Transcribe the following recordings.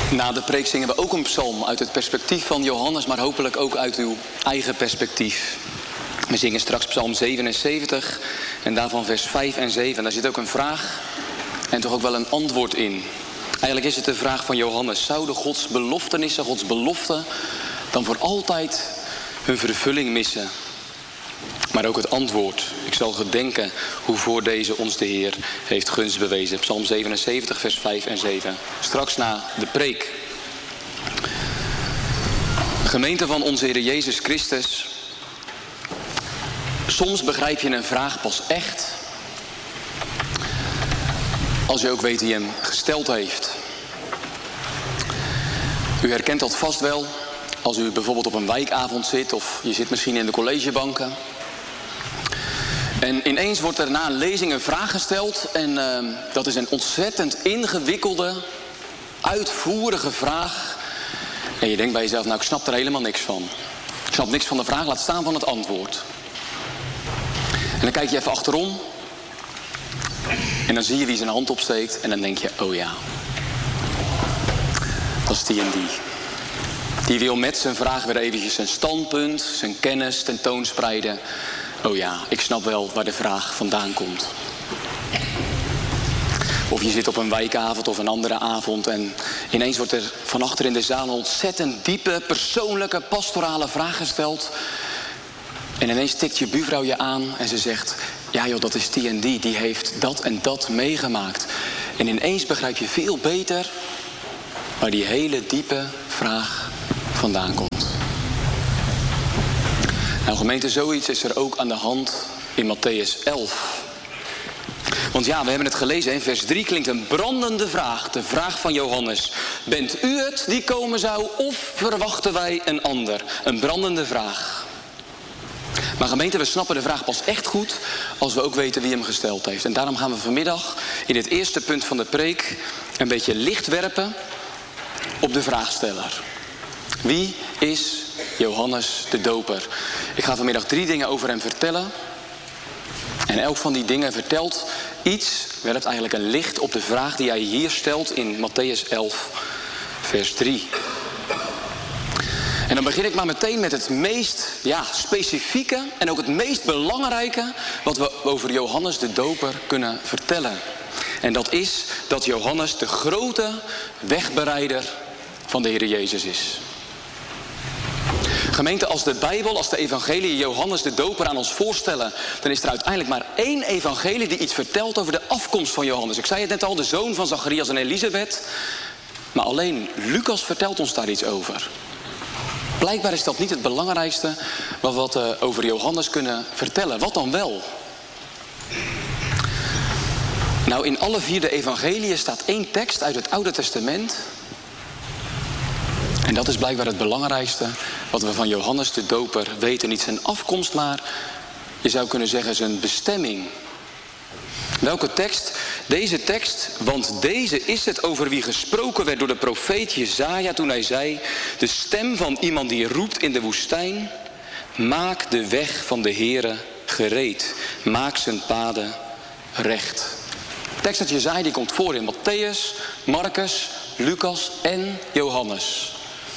Na de preek zingen we ook een psalm uit het perspectief van Johannes, maar hopelijk ook uit uw eigen perspectief. We zingen straks psalm 77 en daarvan vers 5 en 7. Daar zit ook een vraag en toch ook wel een antwoord in. Eigenlijk is het de vraag van Johannes: zouden Gods beloftenissen, Gods beloften, dan voor altijd hun vervulling missen? Maar ook het antwoord. Ik zal gedenken hoe voor deze ons de Heer heeft gunst bewezen. Psalm 77, vers 5 en 7. Straks na de preek. Gemeente van onze Heer Jezus Christus. Soms begrijp je een vraag pas echt als je ook weet wie hem gesteld heeft. U herkent dat vast wel als u bijvoorbeeld op een wijkavond zit of je zit misschien in de collegebanken. En ineens wordt er na een lezing een vraag gesteld en dat is een ontzettend ingewikkelde, uitvoerige vraag. En je denkt bij jezelf, nou ik snap er helemaal niks van. Ik snap niks van de vraag, laat staan van het antwoord. En dan kijk je even achterom en dan zie je wie zijn hand opsteekt en dan denk je, oh ja, dat is die en die. Die wil met zijn vraag weer eventjes zijn standpunt, zijn kennis tentoonspreiden. Oh ja, ik snap wel waar de vraag vandaan komt. Of je zit op een wijkavond of een andere avond en ineens wordt er van achter in de zaal een ontzettend diepe, persoonlijke, pastorale vraag gesteld. En ineens tikt je buurvrouw je aan en ze zegt, ja joh, dat is die en die heeft dat en dat meegemaakt. En ineens begrijp je veel beter waar die hele diepe vraag vandaan komt. Nou gemeente, zoiets is er ook aan de hand in Mattheüs 11. Want ja, we hebben het gelezen, in vers 3 klinkt een brandende vraag. De vraag van Johannes. Bent u het die komen zou of verwachten wij een ander? Een brandende vraag. Maar gemeente, we snappen de vraag pas echt goed als we ook weten wie hem gesteld heeft. En daarom gaan we vanmiddag in het eerste punt van de preek een beetje licht werpen op de vraagsteller. Wie is Johannes de Doper? Ik ga vanmiddag 3 dingen over hem vertellen. En elk van die dingen vertelt iets, werpt eigenlijk een licht op de vraag die hij hier stelt in Mattheüs 11, vers 3. En dan begin ik maar meteen met het meest specifieke en ook het meest belangrijke wat we over Johannes de Doper kunnen vertellen. En dat is dat Johannes de grote wegbereider van de Heer Jezus is. Gemeente, als de Bijbel, als de evangelie Johannes de Doper aan ons voorstellen, dan is er uiteindelijk maar 1 evangelie die iets vertelt over de afkomst van Johannes. Ik zei het net al, de zoon van Zacharias en Elisabeth. Maar alleen Lucas vertelt ons daar iets over. Blijkbaar is dat niet het belangrijkste wat we over Johannes kunnen vertellen. Wat dan wel? Nou, in alle 4 de evangeliën staat 1 tekst uit het Oude Testament. En dat is blijkbaar het belangrijkste wat we van Johannes de Doper weten. Niet zijn afkomst, maar je zou kunnen zeggen zijn bestemming. Welke tekst? Deze tekst, want deze is het over wie gesproken werd door de profeet Jesaja toen hij zei: de stem van iemand die roept in de woestijn, maak de weg van de Heere gereed, maak zijn paden recht. De tekst uit Jesaja die komt voor in Mattheüs, Marcus, Lucas en Johannes.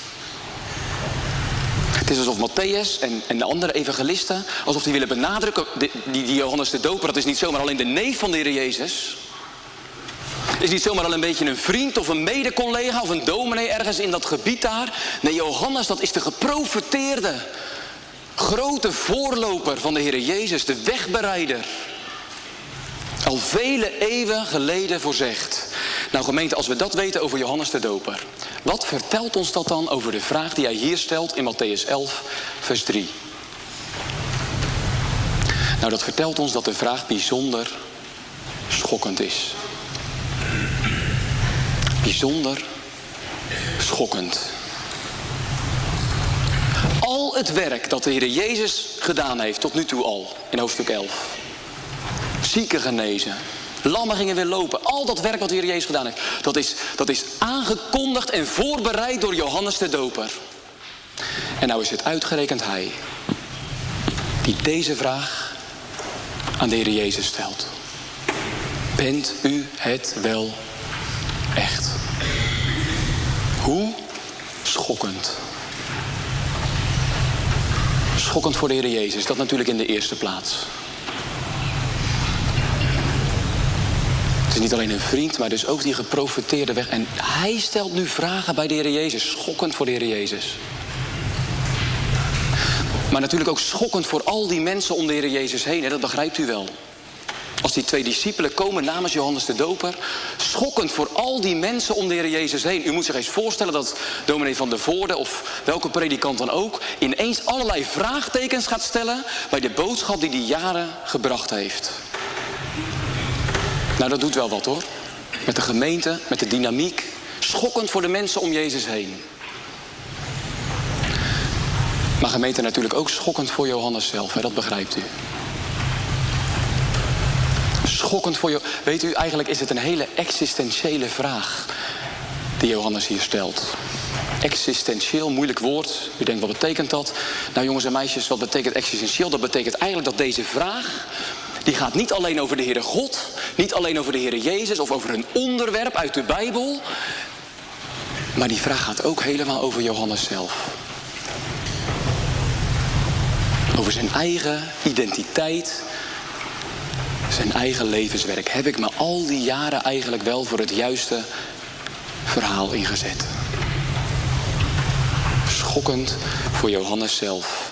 Het is alsof Mattheüs en de andere evangelisten, alsof die willen benadrukken, die Johannes de Doper, dat is niet zomaar alleen de neef van de Heer Jezus. Is niet zomaar al een beetje een vriend of een mede-collega of een dominee ergens in dat gebied daar. Nee, Johannes, dat is de geprofeteerde, grote voorloper van de Heer Jezus, de wegbereider. Al vele eeuwen geleden voorzegd. Nou gemeente, als we dat weten over Johannes de Doper, wat vertelt ons dat dan over de vraag die hij hier stelt in Mattheüs 11, vers 3? Nou, dat vertelt ons dat de vraag bijzonder schokkend is. Bijzonder schokkend. Al het werk dat de Heer Jezus gedaan heeft, tot nu toe al, in hoofdstuk 11. Zieken genezen, lammen gingen weer lopen. Al dat werk wat de Heer Jezus gedaan heeft, dat is aangekondigd en voorbereid door Johannes de Doper. En nou is het uitgerekend hij die deze vraag aan de Heer Jezus stelt. Bent u het wel echt? schokkend. Schokkend voor de Heer Jezus, dat natuurlijk in de eerste plaats. Het is niet alleen een vriend, maar dus ook die geprofeteerde weg. En hij stelt nu vragen bij de Heer Jezus. Schokkend voor de Heer Jezus. Maar natuurlijk ook schokkend voor al die mensen om de Heer Jezus heen. En dat begrijpt u wel. Als die 2 discipelen komen namens Johannes de Doper. Schokkend voor al die mensen om de Heer Jezus heen. U moet zich eens voorstellen dat dominee van der Voorde of welke predikant dan ook ineens allerlei vraagtekens gaat stellen bij de boodschap die hij jaren gebracht heeft. Nou, dat doet wel wat hoor. Met de gemeente, met de dynamiek. Schokkend voor de mensen om Jezus heen. Maar gemeente natuurlijk ook schokkend voor Johannes zelf, hè? Dat begrijpt u. Schokkend voor je. Weet u, eigenlijk is het een hele existentiële vraag die Johannes hier stelt. Existentieel, moeilijk woord. U denkt, wat betekent dat? Nou jongens en meisjes, wat betekent existentieel? Dat betekent eigenlijk dat deze vraag, die gaat niet alleen over de Heere God, niet alleen over de Heere Jezus of over een onderwerp uit de Bijbel. Maar die vraag gaat ook helemaal over Johannes zelf. Over zijn eigen identiteit, zijn eigen levenswerk. Heb ik me al die jaren eigenlijk wel voor het juiste verhaal ingezet? Schokkend voor Johannes zelf.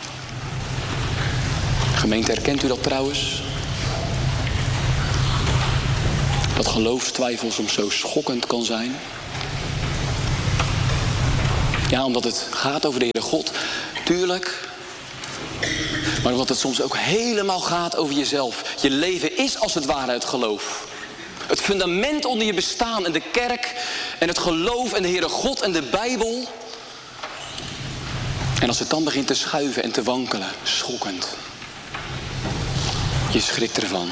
Gemeente, herkent u dat trouwens? Dat geloofstwijfel soms zo schokkend kan zijn. Ja, omdat het gaat over de Heere God, tuurlijk. Maar omdat het soms ook helemaal gaat over jezelf. Je leven is als het ware het geloof. Het fundament onder je bestaan en de kerk en het geloof en de Heere God en de Bijbel. En als het dan begint te schuiven en te wankelen, schokkend. Je schrikt ervan.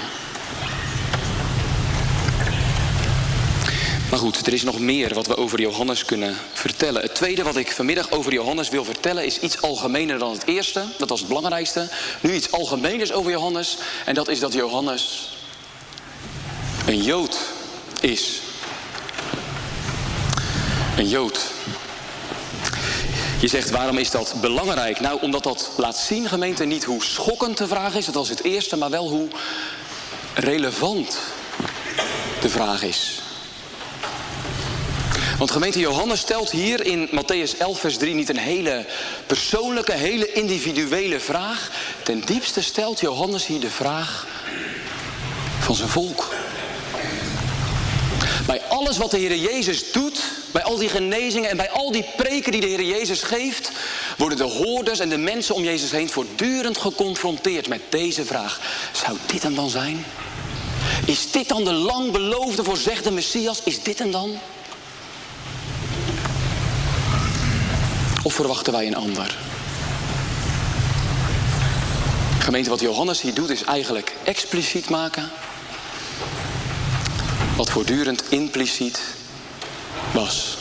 Maar goed, er is nog meer wat we over Johannes kunnen vertellen. Het tweede wat ik vanmiddag over Johannes wil vertellen is iets algemener dan het eerste. Dat was het belangrijkste. Nu iets algemeners over Johannes. En dat is dat Johannes een Jood is. Een Jood. Je zegt, waarom is dat belangrijk? Nou, omdat dat laat zien, gemeente, niet hoe schokkend de vraag is. Dat was het eerste, maar wel hoe relevant de vraag is. Want gemeente, Johannes stelt hier in Mattheüs 11 vers 3 niet een hele persoonlijke, hele individuele vraag. Ten diepste stelt Johannes hier de vraag van zijn volk. Bij alles wat de Heer Jezus doet, bij al die genezingen en bij al die preken die de Heer Jezus geeft, worden de hoorders en de mensen om Jezus heen voortdurend geconfronteerd met deze vraag. Zou dit hem dan zijn? Is dit dan de lang beloofde voorzegde Messias? Is dit hem dan? Of verwachten wij een ander? Gemeente, wat Johannes hier doet is eigenlijk expliciet maken wat voortdurend impliciet was.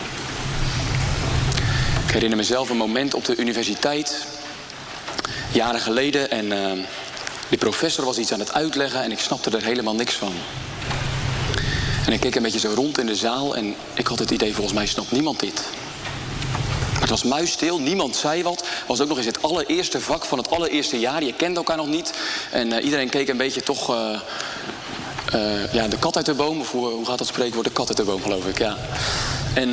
Ik herinner mezelf een moment op de universiteit, jaren geleden, en de professor was iets aan het uitleggen en ik snapte er helemaal niks van. En ik keek een beetje zo rond in de zaal en ik had het idee, volgens mij snapt niemand dit. Maar het was muisstil, niemand zei wat. Het was ook nog eens het allereerste vak van het allereerste jaar. Je kende elkaar nog niet. En iedereen keek een beetje toch de kat uit de boom. Of hoe gaat dat spreekwoord? De kat uit de boom, geloof ik, ja. En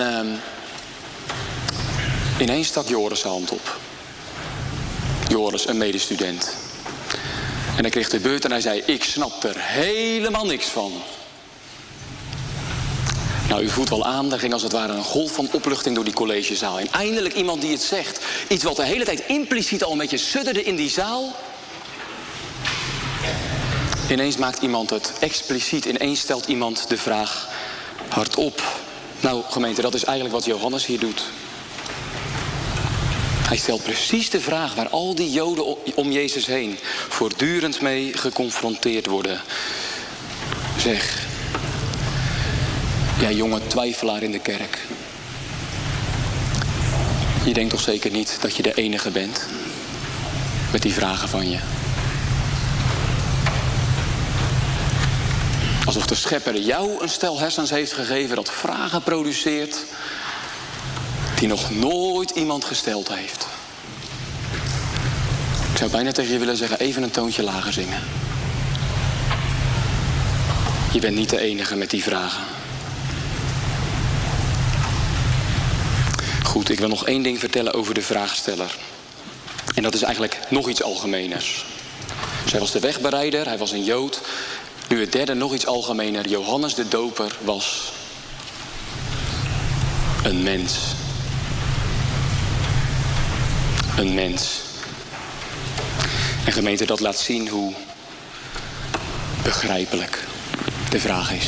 ineens stak Joris zijn hand op. Joris, een medestudent. En hij kreeg de beurt en hij zei, ik snap er helemaal niks van. Nou, u voelt wel aan, er ging als het ware een golf van opluchting door die collegezaal. En eindelijk iemand die het zegt. Iets wat de hele tijd impliciet al een beetje sudderde in die zaal. Ineens maakt iemand het expliciet. Ineens stelt iemand de vraag hardop. Nou, gemeente, dat is eigenlijk wat Johannes hier doet. Hij stelt precies de vraag waar al die Joden om Jezus heen voortdurend mee geconfronteerd worden. Zeg, jij jonge twijfelaar in de kerk. Je denkt toch zeker niet dat je de enige bent met die vragen van je. Alsof de schepper jou een stel hersens heeft gegeven dat vragen produceert die nog nooit iemand gesteld heeft. Ik zou bijna tegen je willen zeggen, even een toontje lager zingen. Je bent niet de enige met die vragen. Goed, ik wil nog één ding vertellen over de vraagsteller. En dat is eigenlijk nog iets algemeners. Dus hij was de wegbereider, hij was een Jood. Nu het derde, nog iets algemener. Johannes de Doper was een mens. Een mens. En gemeente, dat laat zien hoe begrijpelijk de vraag is.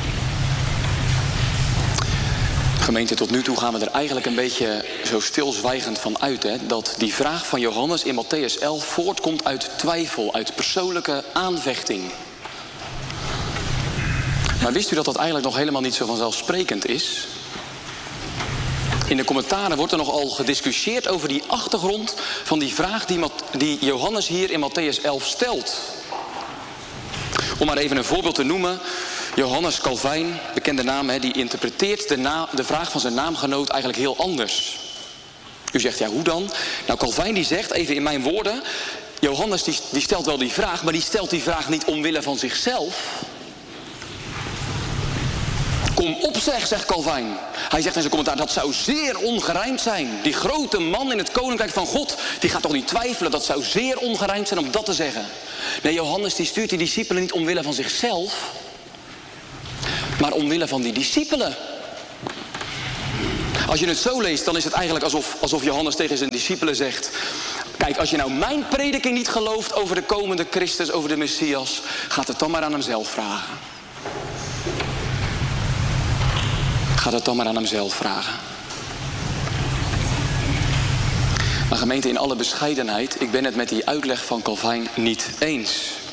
Gemeente, tot nu toe gaan we er eigenlijk een beetje zo stilzwijgend van uit, hè, dat die vraag van Johannes in Mattheüs 11 voortkomt uit twijfel, uit persoonlijke aanvechting. Maar wist u dat dat eigenlijk nog helemaal niet zo vanzelfsprekend is? In de commentaren wordt er nogal gediscussieerd over die achtergrond van die vraag die Johannes hier in Mattheüs 11 stelt. Om maar even een voorbeeld te noemen. Johannes Calvijn, bekende naam, die interpreteert de vraag van zijn naamgenoot eigenlijk heel anders. U zegt, ja, hoe dan? Nou, Calvijn die zegt, even in mijn woorden, Johannes die stelt wel die vraag, maar die stelt die vraag niet omwille van zichzelf. Kom op zeg, zegt Calvijn. Hij zegt in zijn commentaar, dat zou zeer ongerijmd zijn. Die grote man in het koninkrijk van God, die gaat toch niet twijfelen. Dat zou zeer ongerijmd zijn om dat te zeggen. Nee, Johannes die stuurt die discipelen niet omwille van zichzelf, maar omwille van die discipelen. Als je het zo leest, dan is het eigenlijk alsof Johannes tegen zijn discipelen zegt, kijk, als je nou mijn prediking niet gelooft over de komende Christus, over de Messias, gaat het dan maar aan hemzelf vragen. Ga dat dan maar aan hemzelf vragen. Maar gemeente, in alle bescheidenheid, ik ben het met die uitleg van Calvijn niet eens.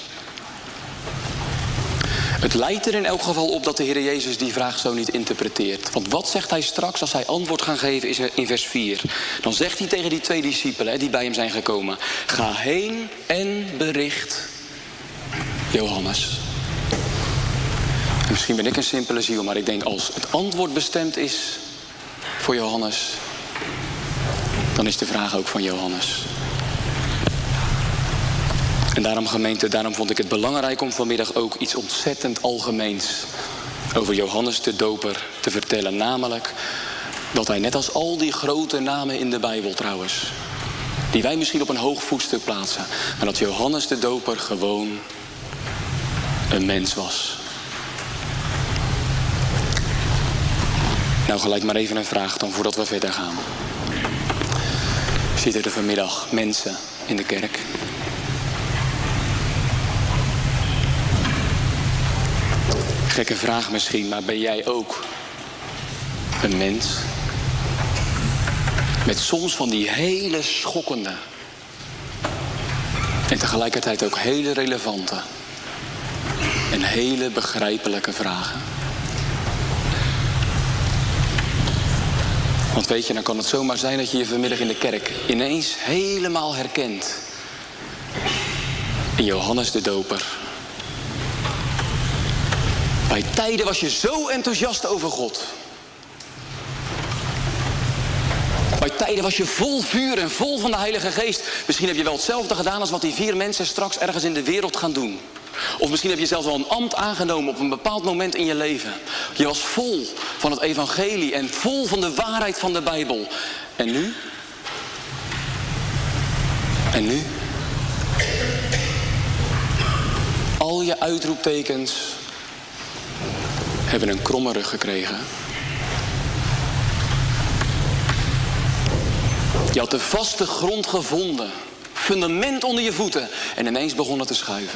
Het lijkt er in elk geval op dat de Heer Jezus die vraag zo niet interpreteert. Want wat zegt hij straks als hij antwoord gaat geven is in vers 4. Dan zegt hij tegen die twee discipelen die bij hem zijn gekomen, ga heen en bericht Johannes. En misschien ben ik een simpele ziel, maar ik denk als het antwoord bestemd is voor Johannes, dan is de vraag ook van Johannes. En daarom gemeente, daarom vond ik het belangrijk om vanmiddag ook iets ontzettend algemeens over Johannes de Doper te vertellen. Namelijk dat hij net als al die grote namen in de Bijbel trouwens, die wij misschien op een hoog voetstuk plaatsen, maar dat Johannes de Doper gewoon een mens was. Nou, gelijk maar even een vraag dan voordat we verder gaan. Zitten er vanmiddag mensen in de kerk? Gekke vraag misschien, maar ben jij ook een mens? Met soms van die hele schokkende en tegelijkertijd ook hele relevante en hele begrijpelijke vragen. Want weet je, dan kan het zomaar zijn dat je je vanmiddag in de kerk ineens helemaal herkent in Johannes de Doper. Bij tijden was je zo enthousiast over God. Bij tijden was je vol vuur en vol van de Heilige Geest. Misschien heb je wel hetzelfde gedaan als wat die 4 mensen straks ergens in de wereld gaan doen. Of misschien heb je zelfs wel een ambt aangenomen op een bepaald moment in je leven. Je was vol van het evangelie en vol van de waarheid van de Bijbel. En nu? En nu? Al je uitroeptekens hebben een kromme rug gekregen. Je had de vaste grond gevonden. Fundament onder je voeten. En ineens begon het te schuiven.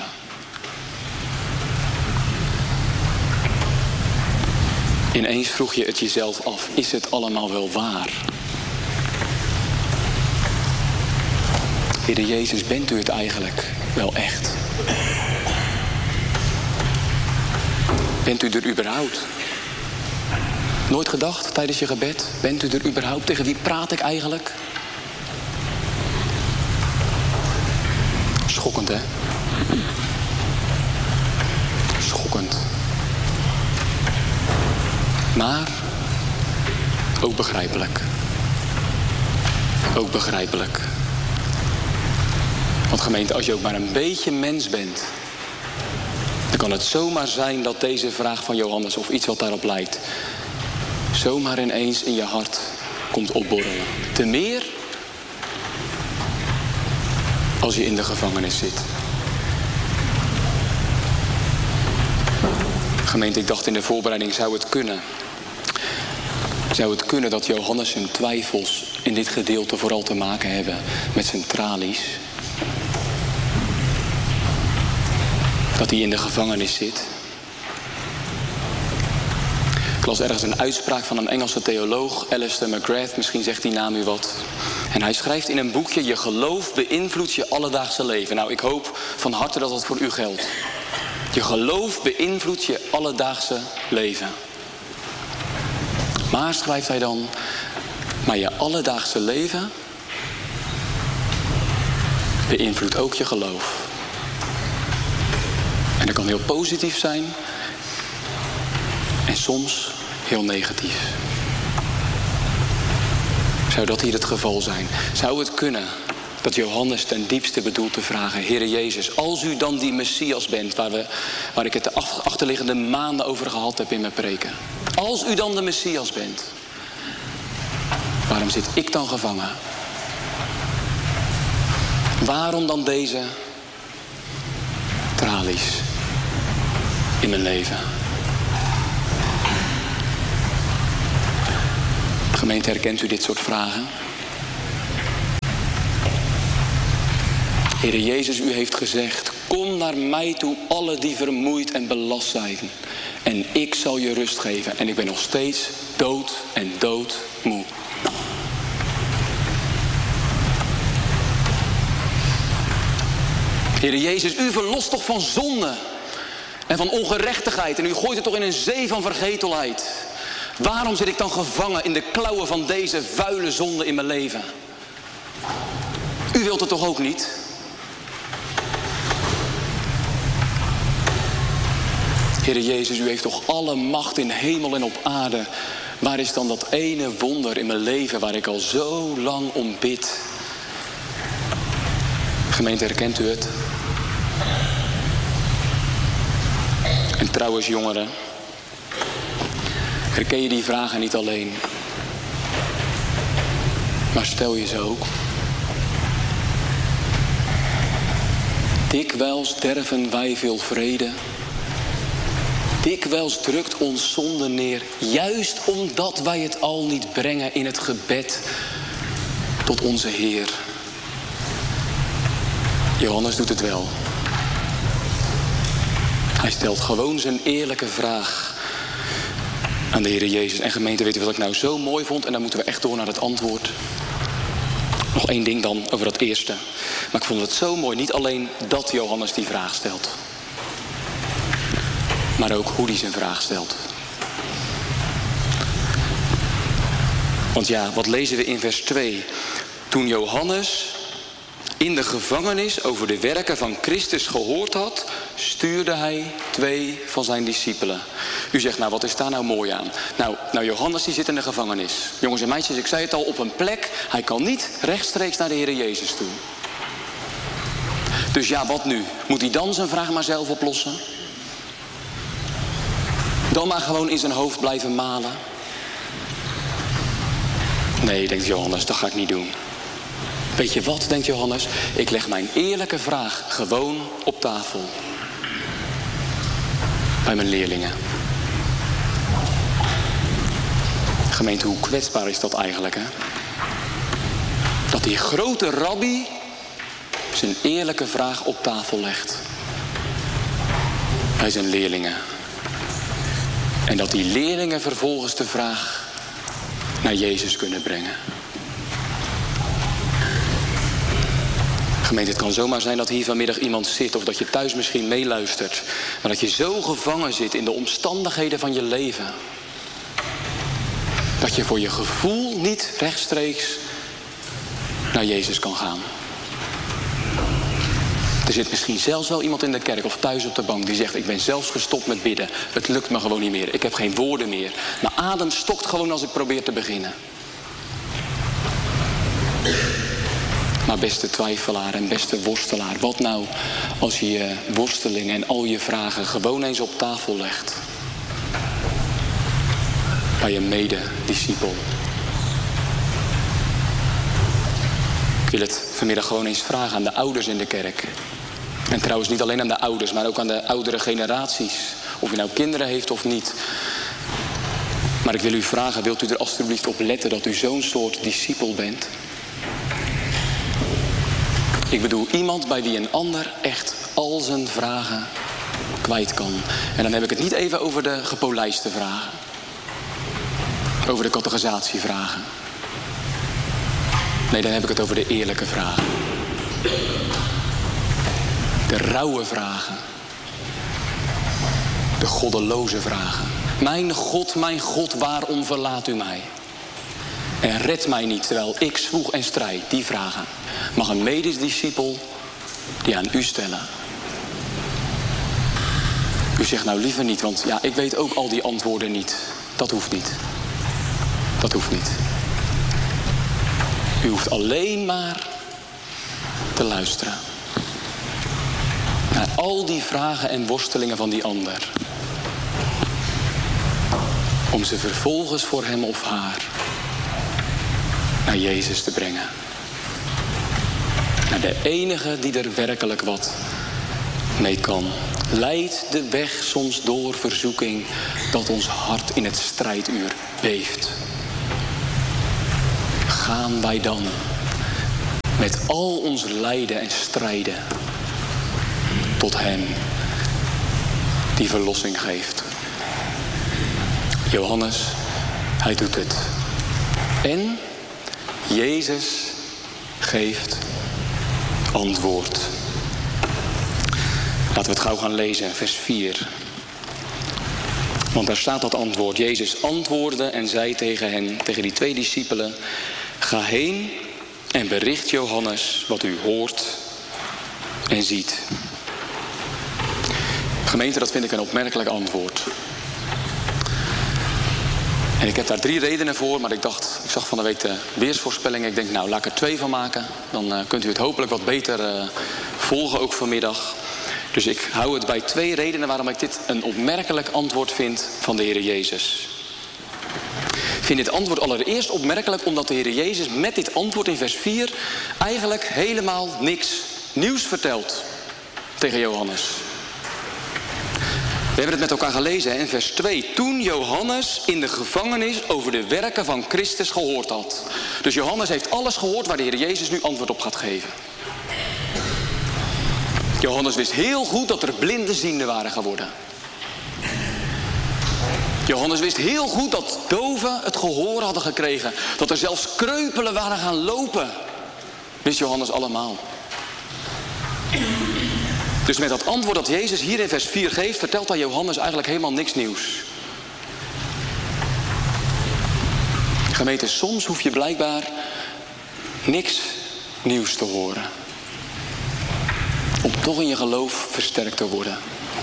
Ineens vroeg je het jezelf af. Is het allemaal wel waar? Heer Jezus, bent u het eigenlijk wel echt? Bent u er überhaupt? Nooit gedacht tijdens je gebed? Bent u er überhaupt? Tegen wie praat ik eigenlijk? Schokkend, hè? Schokkend. Maar ook begrijpelijk. Ook begrijpelijk. Want gemeente, als je ook maar een beetje mens bent, dan kan het zomaar zijn dat deze vraag van Johannes, of iets wat daarop lijkt, zomaar ineens in je hart komt opborrelen. Te meer als je in de gevangenis zit. Gemeente, ik dacht in de voorbereiding, zou het kunnen dat Johannes zijn twijfels in dit gedeelte vooral te maken hebben met zijn tralies? Dat hij in de gevangenis zit. Ik las ergens een uitspraak van een Engelse theoloog, Alistair McGrath, misschien zegt die naam u wat. En hij schrijft in een boekje, je geloof beïnvloedt je alledaagse leven. Nou, ik hoop van harte dat dat voor u geldt. Je geloof beïnvloedt je alledaagse leven. Maar, schrijft hij dan, maar je alledaagse leven beïnvloedt ook je geloof. En dat kan heel positief zijn en soms heel negatief. Zou dat hier het geval zijn? Zou het kunnen dat Johannes ten diepste bedoelt te vragen, Heere Jezus, als u dan die Messias bent, waar ik het de achterliggende maanden over gehad heb in mijn preken. Als u dan de Messias bent, waarom zit ik dan gevangen? Waarom dan deze tralies in mijn leven? Gemeente, herkent u dit soort vragen? Heere Jezus, u heeft gezegd, kom naar mij toe, alle die vermoeid en belast zijn. En ik zal je rust geven. En ik ben nog steeds dood en doodmoe. Heere Jezus, u verlost toch van zonde en van ongerechtigheid. En u gooit het toch in een zee van vergetelheid. Waarom zit ik dan gevangen in de klauwen van deze vuile zonde in mijn leven? U wilt het toch ook niet? Heere Jezus, u heeft toch alle macht in hemel en op aarde. Waar is dan dat ene wonder in mijn leven waar ik al zo lang om bid? Gemeente, herkent u het? En trouwens, jongeren, herken je die vragen niet alleen, maar stel je ze ook. Dikwijls derven wij veel vrede. Dikwijls drukt ons zonde neer, juist omdat wij het al niet brengen in het gebed tot onze Heer. Johannes doet het wel. Hij stelt gewoon zijn eerlijke vraag aan de Heer Jezus. En gemeente, weet u wat ik nou zo mooi vond? En dan moeten we echt door naar het antwoord. Nog één ding dan over dat eerste. Maar ik vond het zo mooi, niet alleen dat Johannes die vraag stelt, maar ook hoe hij zijn vraag stelt. Want ja, wat lezen we in vers 2? Toen Johannes in de gevangenis over de werken van Christus gehoord had, stuurde hij 2 van zijn discipelen. U zegt, nou, wat is daar nou mooi aan? Nou, Johannes die zit in de gevangenis. Jongens en meisjes, ik zei het al, op een plek. Hij kan niet rechtstreeks naar de Heer Jezus toe. Dus ja, wat nu? Moet hij dan zijn vraag maar zelf oplossen? Dan maar gewoon in zijn hoofd blijven malen? Nee, denkt Johannes, dat ga ik niet doen. Weet je wat, denkt Johannes? Ik leg mijn eerlijke vraag gewoon op tafel. Bij mijn leerlingen. Gemeente, hoe kwetsbaar is dat eigenlijk, hè? Dat die grote rabbi zijn eerlijke vraag op tafel legt. Bij zijn leerlingen. En dat die leerlingen vervolgens de vraag naar Jezus kunnen brengen. Gemeente, het kan zomaar zijn dat hier vanmiddag iemand zit, of dat je thuis misschien meeluistert, maar dat je zo gevangen zit in de omstandigheden van je leven, dat je voor je gevoel niet rechtstreeks naar Jezus kan gaan. Er zit misschien zelfs wel iemand in de kerk of thuis op de bank die zegt, ik ben zelfs gestopt met bidden. Het lukt me gewoon niet meer. Ik heb geen woorden meer. Mijn adem stokt gewoon als ik probeer te beginnen. Maar beste twijfelaar en beste worstelaar, wat nou als je je worstelingen en al je vragen gewoon eens op tafel legt? Bij je medediscipel. Ik wil het vanmiddag gewoon eens vragen aan de ouders in de kerk. En trouwens niet alleen aan de ouders, maar ook aan de oudere generaties. Of je nou kinderen heeft of niet. Maar ik wil u vragen, wilt u er alstublieft op letten dat u zo'n soort discipel bent? Ik bedoel iemand bij wie een ander echt al zijn vragen kwijt kan. En dan heb ik het niet even over de gepolijste vragen. Over de categorisatievragen. Nee, dan heb ik het over de eerlijke vragen. De rauwe vragen. De goddeloze vragen. Mijn God, waarom verlaat u mij? En red mij niet terwijl ik zwoeg en strijd. Die vragen mag een medediscipel die aan u stellen. U zegt nou liever niet, want ja, ik weet ook al die antwoorden niet. Dat hoeft niet. Dat hoeft niet. U hoeft alleen maar te luisteren. Naar al die vragen en worstelingen van die ander. Om ze vervolgens voor hem of haar naar Jezus te brengen. Naar de enige die er werkelijk wat mee kan. Leidt de weg soms door verzoeking dat ons hart in het strijduur beeft. Gaan wij dan met al ons lijden en strijden tot hem die verlossing geeft. Johannes, hij doet het. En Jezus geeft antwoord. Laten we het gauw gaan lezen, vers 4. Want daar staat dat antwoord. Jezus antwoordde en zei tegen hen, tegen die 2 discipelen: ga heen en bericht Johannes wat u hoort en ziet. Gemeente, dat vind ik een opmerkelijk antwoord. En ik heb daar 3 redenen voor, maar ik zag van de week de weersvoorspelling. Ik denk, nou, laat ik er 2 van maken. Dan kunt u het hopelijk wat beter volgen, ook vanmiddag. Dus ik hou het bij 2 redenen waarom ik dit een opmerkelijk antwoord vind van de Heer Jezus. Ik vind dit antwoord allereerst opmerkelijk omdat de Heer Jezus met dit antwoord in vers 4... eigenlijk helemaal niks nieuws vertelt tegen Johannes. We hebben het met elkaar gelezen in vers 2. Toen Johannes in de gevangenis over de werken van Christus gehoord had. Dus Johannes heeft alles gehoord waar de Heer Jezus nu antwoord op gaat geven. Johannes wist heel goed dat er blinden zienden waren geworden. Johannes wist heel goed dat doven het gehoor hadden gekregen. Dat er zelfs kreupelen waren gaan lopen. Wist Johannes allemaal. Dus met dat antwoord dat Jezus hier in vers 4 geeft, vertelt hij Johannes eigenlijk helemaal niks nieuws. Gemeente, soms hoef je blijkbaar niks nieuws te horen. Om toch in je geloof versterkt te worden.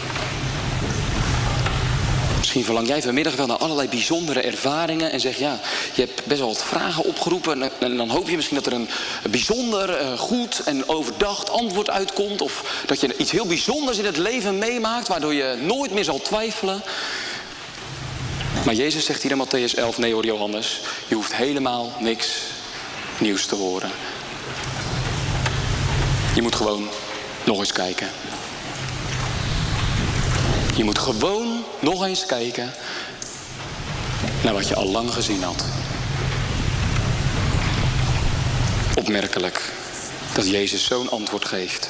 Misschien verlang jij vanmiddag wel naar allerlei bijzondere ervaringen en zeg ja, je hebt best wel wat vragen opgeroepen en dan hoop je misschien dat er een bijzonder goed en overdacht antwoord uitkomt of dat je iets heel bijzonders in het leven meemaakt waardoor je nooit meer zal twijfelen. Maar Jezus zegt hier in Mattheüs 11, nee hoor Johannes, je hoeft helemaal niks nieuws te horen. Je moet gewoon nog eens kijken. Je moet gewoon nog eens kijken naar wat je al lang gezien had. Opmerkelijk dat Jezus zo'n antwoord geeft.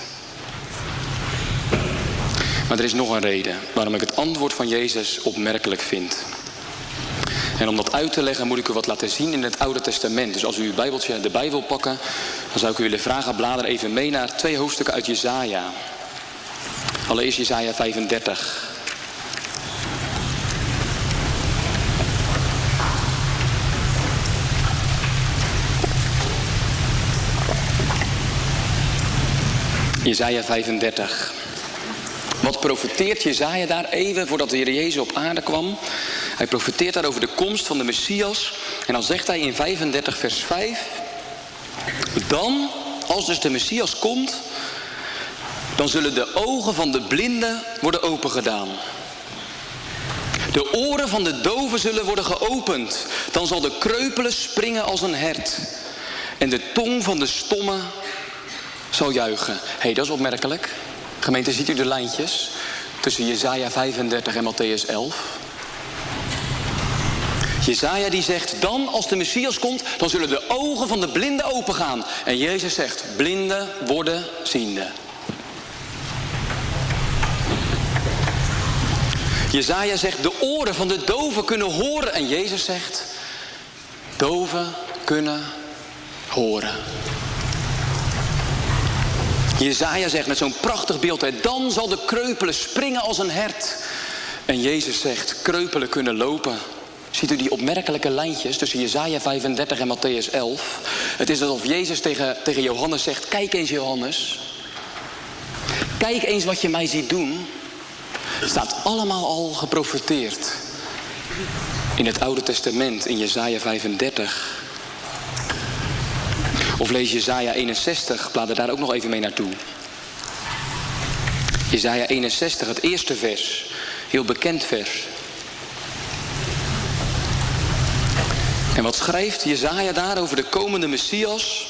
Maar er is nog een reden waarom ik het antwoord van Jezus opmerkelijk vind. En om dat uit te leggen moet ik u wat laten zien in het Oude Testament. Dus als u uw Bijbeltje de Bijbel pakken, dan zou ik u willen vragen, blader even mee naar 2 hoofdstukken uit Jesaja. Allereerst Jesaja 35. Jesaja 35. Wat profeteert Jesaja daar even voordat de Heer Jezus op aarde kwam? Hij profeteert daar over de komst van de Messias. En dan zegt hij in 35 vers 5... Dan, als dus de Messias komt, dan zullen de ogen van de blinden worden opengedaan. De oren van de doven zullen worden geopend. Dan zal de kreupele springen als een hert. En de tong van de stomme zal juichen. Hé, dat is opmerkelijk. Gemeente, ziet u de lijntjes tussen Jesaja 35 en Mattheüs 11? Jesaja die zegt, dan als de Messias komt, dan zullen de ogen van de blinden opengaan. En Jezus zegt, blinden worden ziende. Jesaja zegt, de oren van de doven kunnen horen. En Jezus zegt, doven kunnen horen. Jesaja zegt met zo'n prachtig beeld, dan zal de kreupelen springen als een hert. En Jezus zegt, kreupelen kunnen lopen. Ziet u die opmerkelijke lijntjes tussen Jesaja 35 en Mattheüs 11? Het is alsof Jezus tegen Johannes zegt, kijk eens Johannes. Kijk eens wat je mij ziet doen. Het staat allemaal al geprofeteerd in het Oude Testament, in Jesaja 35. Of lees Jesaja 61, blader daar ook nog even mee naartoe. Jesaja 61, het eerste vers, heel bekend vers. En wat schrijft Jesaja daar over de komende Messias?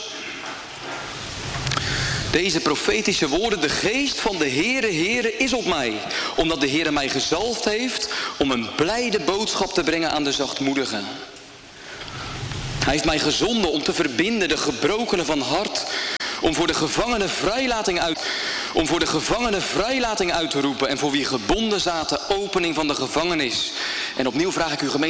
Deze profetische woorden, de geest van de Heere is op mij. Omdat de Heere mij gezalfd heeft om een blijde boodschap te brengen aan de zachtmoedigen. Hij heeft mij gezonden om te verbinden de gebrokenen van hart. Om voor de gevangenen vrijlating uit te roepen. En voor wie gebonden zaten, opening van de gevangenis. En opnieuw vraag ik u gemeente.